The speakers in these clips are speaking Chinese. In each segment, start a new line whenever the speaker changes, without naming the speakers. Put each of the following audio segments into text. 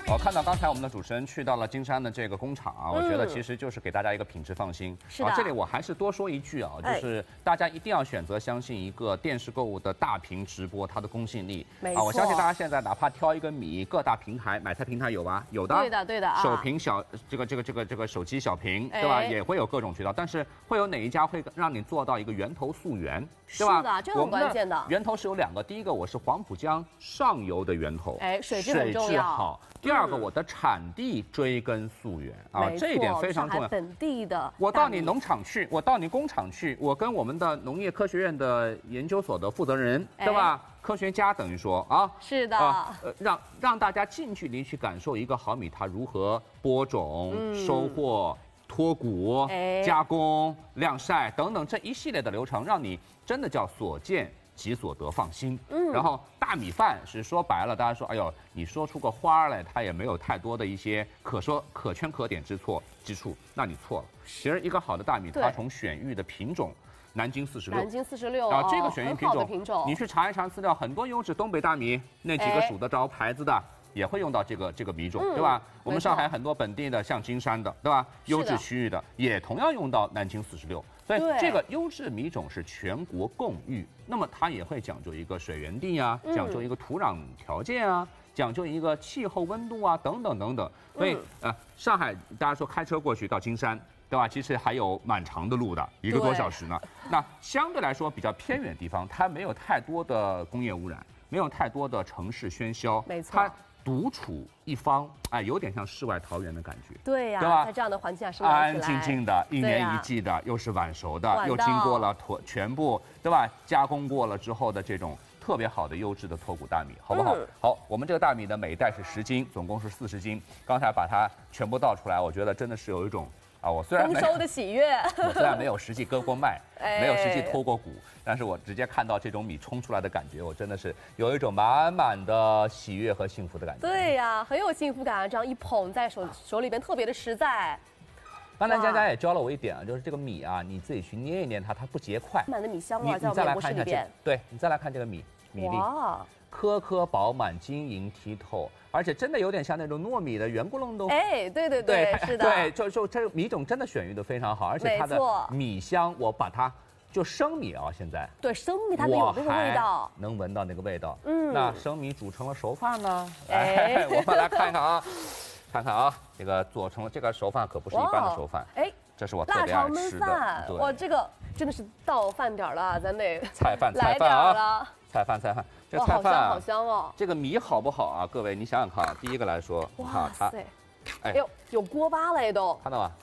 我看到刚才我们的主持人去到了金山的这个工厂啊，我觉得其实就是给大家一个品质放心。
是的。
这里我还是多说一句啊，就是大家一定要选择相信一个电视购物的大屏直播它的公信力。
没错。
我相信大家现在哪怕挑一个米，各大平台买菜平台有吧？有的。
对的，对的。
手屏小这个手机小屏，对吧？也会有各种渠道，但是会有哪一家会让你做到一个源头溯源，对吧？
是的，这很关键的。
源头是有2个，第一个我是黄浦江上游的源头，
水质很重要。
好。第2个，我的产地追根溯源啊，这一点非常重要。
本地的，
我到你农场去，我到你工厂去，我跟我们的农业科学院的研究所的负责人，对吧？科学家等于说啊，
是的，
让大家近距离去感受一个好米它如何播种、收获、脱谷、加工、晾晒等等这一系列的流程，让你真的叫所见即所得，放心。然后大米饭是说白了，大家说，哎呦，你说出个花来，它也没有太多的一些可圈可点之处，那你错了。其实一个好的大米，它从选育的品种，南京46，啊，这个选育品种，你去查一查资料，很多优质东北大米，那几个数得着牌子的。也会用到这个米种，对吧？我们上海很多本地的，像金山的，对吧？优质区域的也同样用到南京46，所以这个优质米种是全国共育。那么它也会讲究一个水源地啊，讲究一个土壤条件啊，讲究一个气候温度啊，等等等等。所以上海大家说开车过去到金山，对吧？其实还有蛮长的路的，1个多小时呢。那相对来说比较偏远的地方，它没有太多的工业污染，没有太多的城市喧嚣，
没错。
它独处一方，有点像世外桃源的感觉。
对呀，
对吧？
在这样的环境下生长起来，
安安静静的，1年1季的，又是晚熟的，又经过了全部，对吧？加工过了之后的这种特别好的优质的脱谷大米，好不好？好，我们这个大米呢，每袋是10斤，总共是40斤。刚才把它全部倒出来，我觉得真的是有一种。我虽然
丰收的喜悦，
我虽然没有实际割过麦，没有实际脱过谷，但是我直接看到这种米冲出来的感觉，我真的是有一种满满的喜悦和幸福的感觉。
对呀，很有幸福感啊！这样一捧在手里边，特别的实在。
刚才佳佳也教了我一点啊，就是这个米啊，你自己去捏一捏它，它不结块。
满满的米香味在
我们演播室里边。对，你再来看这个米粒。
哇。
颗颗饱满、晶莹剔透，而且真的有点像那种糯米的圆咕隆咚。
对，是的。
对，就这个米种真的选育的非常好，而且它的米香，我把它就生米啊，现在
对生米它有那个味道，
能闻到那个味道。那生米煮成了熟饭呢？我们来看看啊，这个做成了这个熟饭可不是一般的熟饭。这是我特别爱吃的。
哇，这个真的是到饭点了，咱得
菜饭啊。菜饭，这个菜饭
好香哦！
这个米好不好啊？各位，你想想看啊，第一个来说，
哇塞，哎呦，有锅巴了都，
看到吗？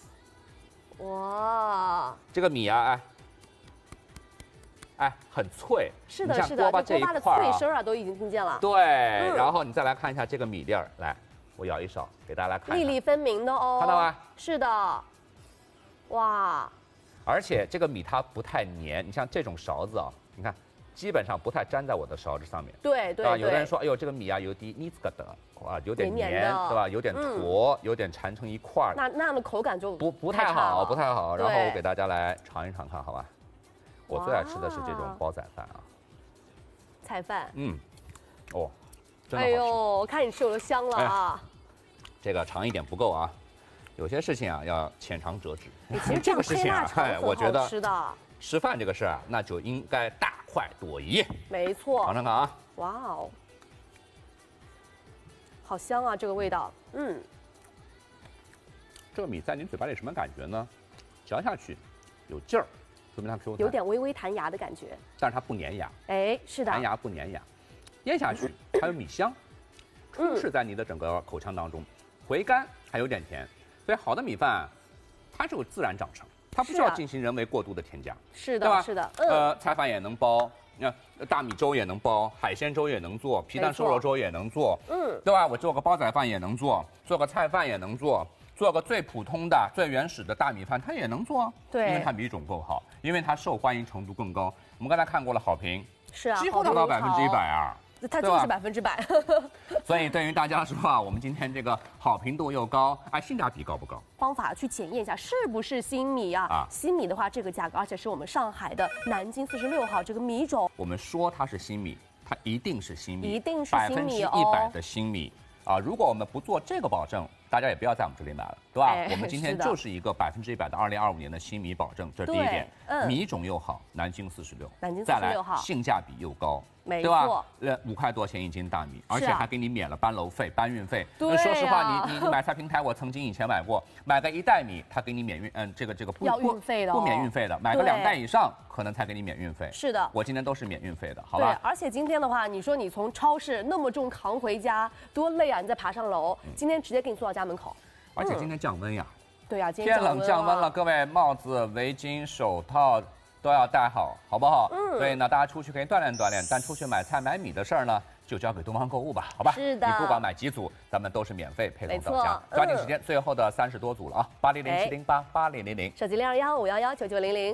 哇，
这个米啊，很脆，
是的，这锅巴的脆声啊，都已经听见了。
对，然后你再来看一下这个米粒儿，来，我舀一勺给大家来看，
粒粒分明的哦，
看到吗？
是的，哇，
而且这个米它不太黏，你像这种勺子啊，你看。基本上不太粘在我的勺子上面。
对，
有的人说，哎呦，这个米啊有点腻子个的，有点黏，对吧？有点坨，有点缠成一块儿。
那样的口感就
不太好，不太好。然后我给大家来尝一尝看，好吧？我最爱吃的是这种煲仔饭啊，
菜饭。
真的好吃。
哎呦，我看你吃我都香了啊！
这个尝一点不够啊，有些事情啊要浅尝辄止。
其实这个事情啊，
我觉得
吃
饭这个事啊，那就应该大快朵颐。
没错，
尝尝看啊！
哇哦，好香啊，这个味道。
这个米在您嘴巴里什么感觉呢？嚼下去有劲儿，说明它 Q 弹，
有点微微弹牙的感觉，
但是它不粘牙。
是的，
弹牙不粘牙，咽下去还有米香，充斥在你的整个口腔当中，回甘还有点甜，所以好的米饭，它就自然长成。它不需要进行人为过度的添加，
是的，是的，
菜饭也能煲，大米粥也能煲，海鲜粥也能做，皮蛋瘦肉粥也能做，对吧？我做个煲仔饭也能做，做个菜饭也能做，做个最普通的、最原始的大米饭它也能做，
对，
因为它米种够好，因为它受欢迎程度更高。我们刚才看过了好评，
是啊，
几乎达到100%啊。
它就是100%。
所以对于大家说啊，我们今天这个好评度又高，性价比高不高？
方法去检验一下是不是新米啊？新米的话，这个价格，而且是我们上海的南京46号这个米种。
我们说它是新米，它一定是新米，
一定是新米哦
，100%的新米。 如果我们不做这个保证，大家也不要在我们这里买了，对吧？我们今天就是一个100%的2025年的新米保证，这是第一点。米种又好，南京46，再来性价比又高。对吧？5块多钱1斤大米，而且还给你免了搬楼费、搬运费。说实话，你买菜平台，我曾经以前买过，买个1袋米，他给你免运，这个不
要运费的，
不免运费的，买个2袋以上，可能才给你免运费。
是的，
我今天都是免运费的，好吧？
对，而且今天的话，你说你从超市那么重扛回家，多累啊！你再爬上楼，今天直接给你送到家门口。
而且今天降温呀。
对呀，今天
天冷降温了，各位帽子、围巾、手套都要戴好，好不好？所以呢，大家出去可以锻炼锻炼，但出去买菜买米的事儿呢，就交给东方购物吧，好吧？
是的，
你不管买几组，咱们都是免费配送到家。抓紧时间，最后的30多组了啊！800-708-8000，
手机021-511-9900。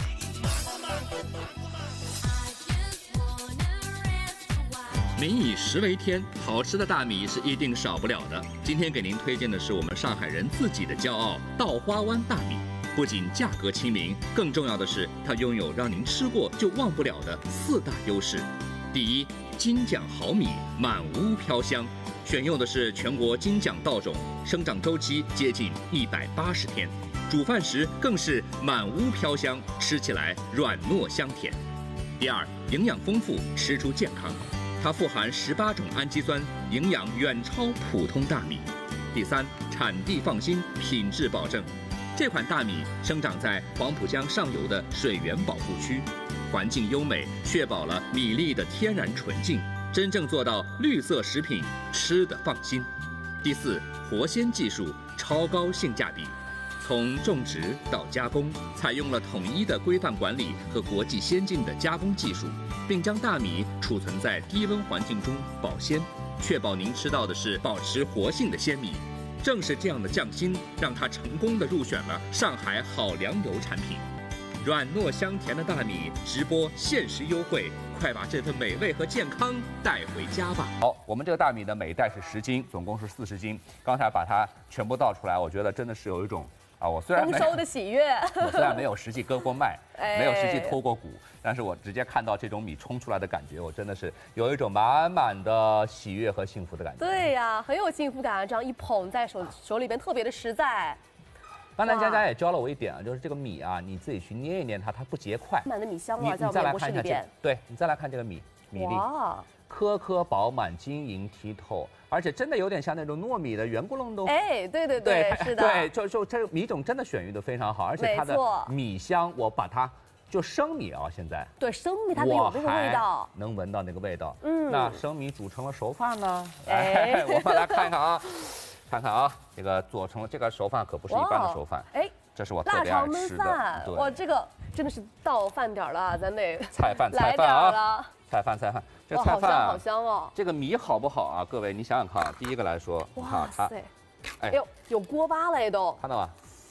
民以食为天，好吃的大米是一定少不了的。今天给您推荐的是我们上海人自己的骄傲——稻花湾大米。不仅价格亲民，更重要的是它拥有让您吃过就忘不了的4大优势。第一，金奖好米，满屋飘香，选用的是全国金奖稻种，生长周期接近180天，煮饭时更是满屋飘香，吃起来软糯香甜。第二，营养丰富，吃出健康，它富含18种氨基酸，营养远超普通大米。第三，产地放心，品质保证。这款大米生长在黄浦江上游的水源保护区，环境优美，确保了米粒的天然纯净，真正做到绿色食品，吃得放心。第四，活鲜技术，超高性价比，从种植到加工，采用了统一的规范管理和国际先进的加工技术，并将大米储存在低温环境中保鲜，确保您吃到的是保持活性的鲜米。正是这样的匠心，让它成功地入选了上海好粮油产品。软糯香甜的大米，直播限时优惠，快把这份美味和健康带回家吧！
好，我们这个大米呢，每袋是10斤，总共是40斤。刚才把它全部倒出来，我觉得真的是有一种我虽然
丰收的喜悦，
我虽然没有实际割过麦，没有实际脱过谷，但是我直接看到这种米冲出来的感觉，我真的是有一种满满的喜悦和幸福的感觉。
对呀，很有幸福感啊！这样一捧在手里边，特别的实在。
刚才佳佳也教了我一点啊，就是这个米啊，你自己去捏一捏它，它不结块。
满的米香啊，在我
们
面部里边。
对，你再来看这个米粒，颗颗饱满、晶莹剔透，而且真的有点像那种糯米的圆咕隆咚。
对，是的。
对，就这个米种真的选育的非常好，而且它的米香，我把它就生米啊，现在
对生米它有那个味道，
能闻到那个味道。那生米煮成了熟饭呢？我们来看看啊。看看啊，这个做成了这个熟饭可不是一般的熟饭，这是我特别爱吃的。
哇，这个真的是到饭点了，咱得
菜饭啊，菜饭。这个菜饭
好香哦。
这个米好不好啊？各位，你想想看啊，第一个来说，
哇塞，哎呦，有锅巴了都，
看到吗？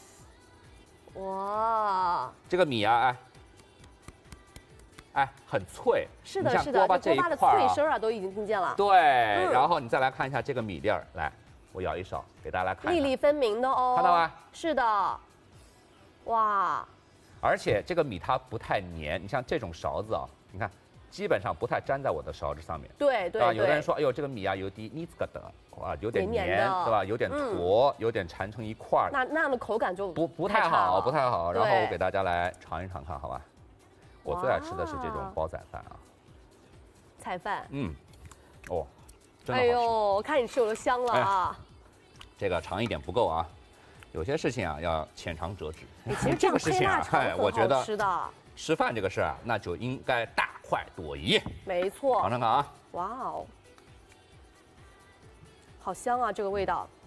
哇，
这个米啊，很脆。
是的，这锅巴的脆声啊，都已经听见了。
对，然后你再来看一下这个米粒儿，来。我舀一勺给大家来看，
粒粒分明的哦，
看到吗？
是的，哇！
而且这个米它不太黏，你像这种勺子啊，你看基本上不太粘在我的勺子上面。
对，
有的人说，哎呦，这个米啊有点腻子个的，有点黏，对吧？有点坨，有点缠成一块儿。
那样的口感就
不太好，不太好。然后我给大家来尝一尝看，好吧？我最爱吃的是这种煲仔饭啊，
菜饭。
哎
呦，我看你吃我都香了啊！
这个长一点不够啊，有些事情啊要浅尝辄止。
其实这个事情啊，
我觉得
吃
饭这个事啊，那就应该大快朵颐。
没错，
尝尝看啊！
哇哦，好香啊，这个味道。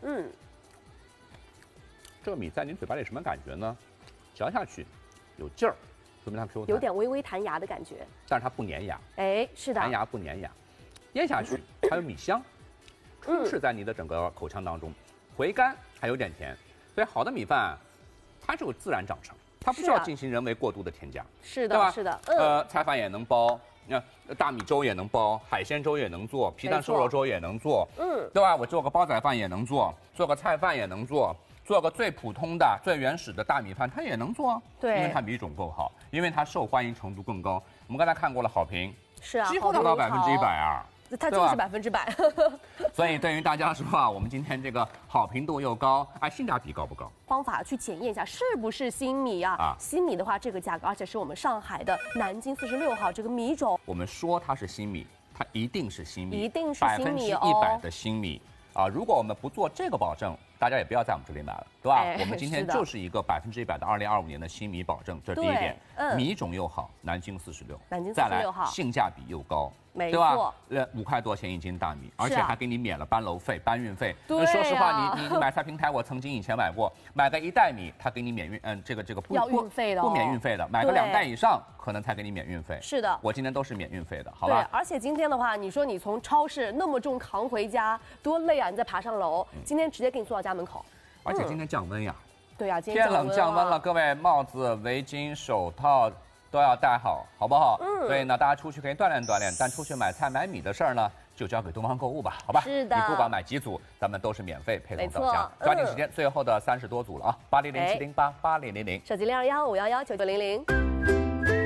这个米在您嘴巴里什么感觉呢？嚼下去有劲儿，说明它 Q 弹，
有点微微弹牙的感觉，
但是它不粘牙。
是的，
弹牙不粘牙。咽下去还有米香，充斥在你的整个口腔当中，回甘还有点甜，所以好的米饭，它就自然长成，它不需要进行人为过度的添加，
是的，
对吧？
是的，
菜饭也能煲，大米粥也能煲，海鲜粥也能做，皮蛋瘦肉粥也能做，对吧？我做个煲仔饭也能做，做个菜饭也能做，做个最普通的、最原始的大米饭它也能做，
对，
因为它米种够好，因为它受欢迎程度更高。我们刚才看过了好评，
是啊，
几乎达到100%啊。
它就是100%。
所以对于大家说啊，我们今天这个好评度又高，哎，性价比高不高？
方法去检验一下是不是新米啊？新米的话，这个价格，而且是我们上海的南京46号这个米种。
我们说它是新米，它一定是新米，
一定是新米哦
，100%的新米啊！如果我们不做这个保证，大家也不要在我们这里买了，对吧？我们今天就是一个100%的2025年的新米保证，这是第一点。米种又好，南京46，
南京
46
号，
性价比又高。
对
吧？5块多钱一斤大米，而且还给你免了搬楼费、搬运费。说实话，你买菜平台，我曾经以前买过，买个1袋米，他给你免运，这个不
要运费的，
不免运费的，买个2袋以上，可能才给你免运费。
是的，
我今天都是免运费的，好吧？
对，而且今天的话，你说你从超市那么重扛回家，多累啊！你再爬上楼，今天直接给你送到家门口。
而且今天降温呀。
对呀，今天
天冷降温了，各位帽子、围巾、手套都要戴好，好不好？所以呢，大家出去可以锻炼锻炼，但出去买菜买米的事儿呢，就交给东方购物吧，好吧？
是的，
你不管买几组，咱们都是免费配送到家。抓紧时间，最后的30多组了啊！8007088000，
手机0215119900。